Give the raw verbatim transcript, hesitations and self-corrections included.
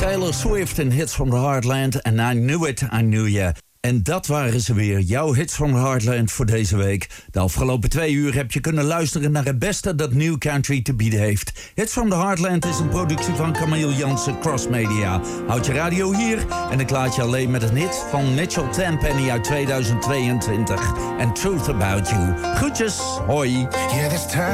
Taylor Swift en Hits from the Heartland. En I Knew It, I Knew Ya. En dat waren ze weer, jouw Hits from the Heartland voor deze week. De afgelopen twee uur heb je kunnen luisteren naar het beste dat New Country te bieden heeft. Hits from the Heartland is een productie van Camille Jansen Cross Media. Houd je radio hier en ik laat je alleen met een hit van Mitchell Tenpenny uit tweeduizend tweeëntwintig. En Truth About You. Groetjes, hoi. Yeah, this time